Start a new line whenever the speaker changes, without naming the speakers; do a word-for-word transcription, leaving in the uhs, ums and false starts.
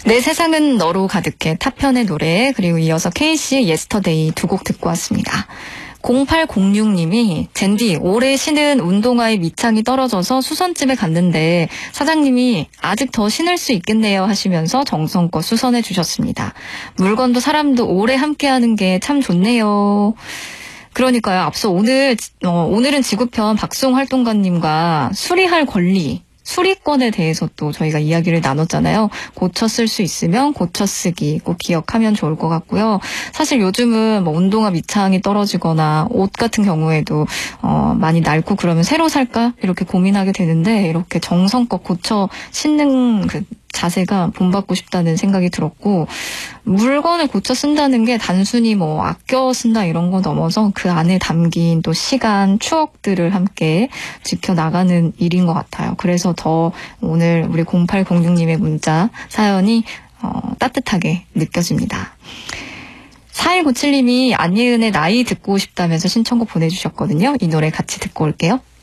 내 세상은 너로 가득해 타편의 노래, 그리고 이어서 케이씨의 예스터데이 두 곡 듣고 왔습니다. 공팔공육 님이 젠디 올해 신은 운동화에 밑창이 떨어져서 수선집에 갔는데 사장님이 아직 더 신을 수 있겠네요 하시면서 정성껏 수선해 주셨습니다. 물건도 사람도 오래 함께하는 게 참 좋네요. 그러니까요. 앞서 오늘 어, 오늘은 지구편 박수홍 활동가님과 수리할 권리, 수리권에 대해서 또 저희가 이야기를 나눴잖아요. 고쳐 쓸 수 있으면 고쳐 쓰기 꼭 기억하면 좋을 것 같고요. 사실 요즘은 뭐 운동화 밑창이 떨어지거나 옷 같은 경우에도 어, 많이 낡고 그러면 새로 살까 이렇게 고민하게 되는데 이렇게 정성껏 고쳐 신는 그 자세가 본받고 싶다는 생각이 들었고, 물건을 고쳐 쓴다는 게 단순히 뭐 아껴 쓴다 이런 거 넘어서 그 안에 담긴 또 시간, 추억들을 함께 지켜나가는 일인 것 같아요. 그래서 더 오늘 우리 공팔공육 님의 문자 사연이 어, 따뜻하게 느껴집니다. 사일구칠 님이 안예은의 나이 듣고 싶다면서 신청곡 보내주셨거든요. 이 노래 같이 듣고 올게요.